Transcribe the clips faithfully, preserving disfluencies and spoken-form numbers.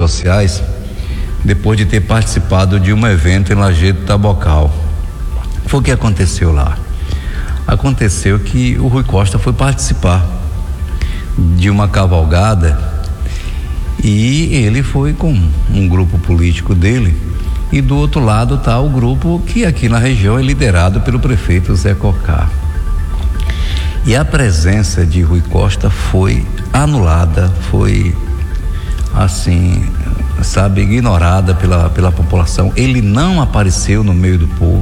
sociais depois de ter participado de um evento em Lajedo Tabocal. Foi o que aconteceu lá. Aconteceu que o Rui Costa foi participar de uma cavalgada e ele foi com um grupo político dele, e do outro lado está o grupo que aqui na região é liderado pelo prefeito Zé Cocá. E a presença de Rui Costa foi anulada, foi assim, sabe, ignorada pela, pela população. Ele não apareceu no meio do povo.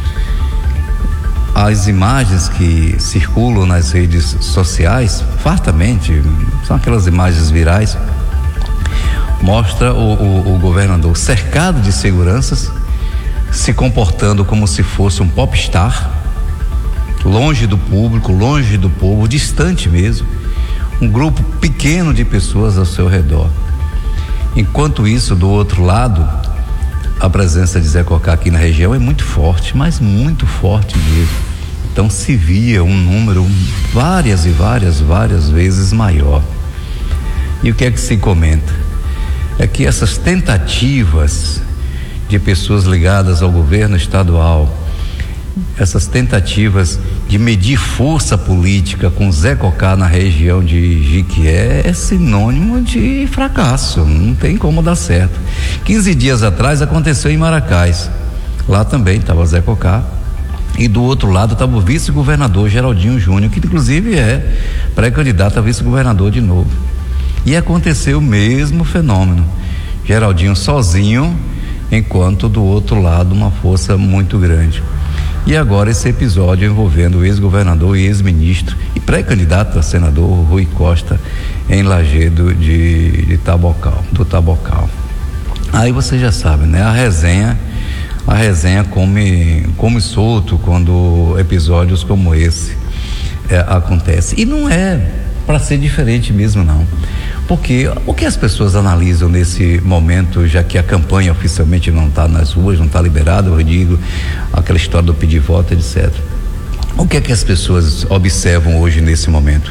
As imagens que circulam nas redes sociais, fartamente, são aquelas imagens virais, mostra o, o, o governador cercado de seguranças, se comportando como se fosse um popstar, longe do público, longe do povo, distante mesmo, um grupo pequeno de pessoas ao seu redor. Enquanto isso, do outro lado, a presença de Zé Cocá aqui na região é muito forte, mas muito forte mesmo. Então se via um número várias e várias, várias vezes maior. E o que é que se comenta? É que essas tentativas de pessoas ligadas ao governo estadual, essas tentativas de medir força política com Zé Cocá na região de Jiquié é sinônimo de fracasso, não tem como dar certo. quinze dias atrás aconteceu em Maracás, lá também estava Zé Cocá, e do outro lado estava o vice-governador Geraldinho Júnior, que inclusive é pré-candidato a vice-governador de novo. E aconteceu o mesmo fenômeno, Geraldinho sozinho, enquanto do outro lado uma força muito grande. E agora esse episódio envolvendo o ex-governador e ex-ministro e pré-candidato a senador Rui Costa em Lajedo de, de Tabocal, do Tabocal. Aí você já sabe, né? A resenha, a resenha come, come solto quando episódios como esse é, acontecem. E não é para ser diferente mesmo, não. Porque o que as pessoas analisam nesse momento, já que a campanha oficialmente não está nas ruas, não está liberada, eu digo, aquela história do pedir voto, etcétera. O que é que as pessoas observam hoje nesse momento?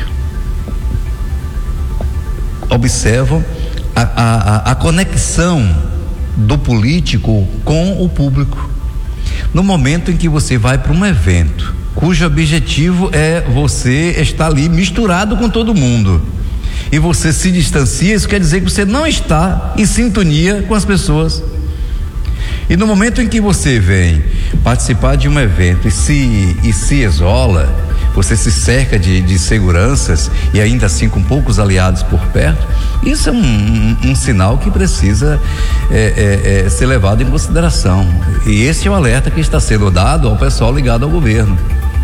Observam a, a, a conexão do político com o público. No momento em que você vai para um evento, cujo objetivo é você estar ali misturado com todo mundo, e você se distancia, isso quer dizer que você não está em sintonia com as pessoas. E no momento em que você vem participar de um evento e se, e se isola, você se cerca de, de seguranças e ainda assim com poucos aliados por perto, isso é um, um, um sinal que precisa é, é, é, ser levado em consideração. E esse é o alerta que está sendo dado ao pessoal ligado ao governo.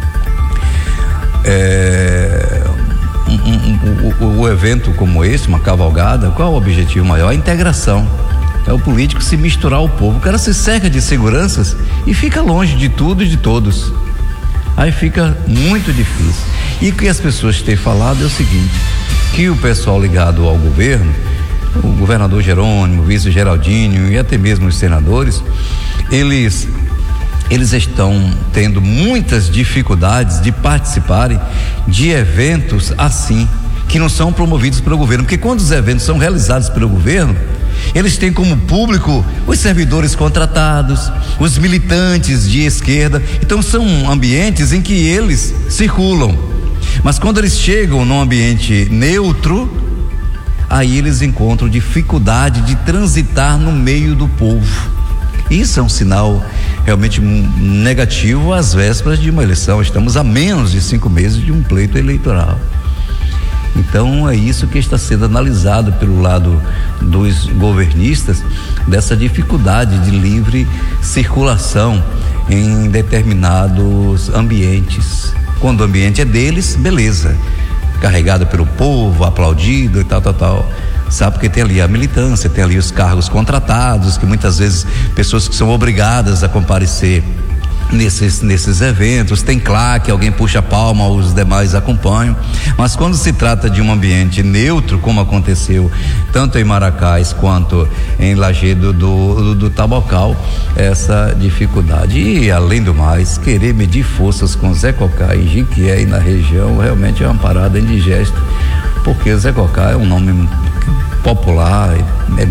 É... Um, um, um, um evento como esse, uma cavalgada, qual é o objetivo maior? A integração. É o político se misturar ao povo. O cara se cerca de seguranças e fica longe de tudo e de todos. Aí fica muito difícil. E o que as pessoas têm falado é o seguinte, que o pessoal ligado ao governo, o governador Jerônimo, o vice Geraldinho e até mesmo os senadores, eles eles estão tendo muitas dificuldades de participarem de eventos assim, que não são promovidos pelo governo, porque quando os eventos são realizados pelo governo, eles têm como público os servidores contratados, os militantes de esquerda, então são ambientes em que eles circulam, mas quando eles chegam num ambiente neutro, aí eles encontram dificuldade de transitar no meio do povo. Isso é um sinal realmente negativo às vésperas de uma eleição. Estamos a menos de cinco meses de um pleito eleitoral. Então é isso que está sendo analisado pelo lado dos governistas, dessa dificuldade de livre circulação em determinados ambientes. Quando o ambiente é deles, beleza, carregado pelo povo, aplaudido e tal, tal, tal. Sabe, porque tem ali a militância, tem ali os cargos contratados, que muitas vezes pessoas que são obrigadas a comparecer nesses, nesses eventos, tem claque, alguém puxa a palma, os demais acompanham, mas quando se trata de um ambiente neutro, como aconteceu tanto em Maracás quanto em Lajedo do, do, do Tabocal, essa dificuldade. E além do mais, querer medir forças com Zé Cocá e Jiquié na região realmente é uma parada indigesta, porque Zé Cocá é um nome popular, é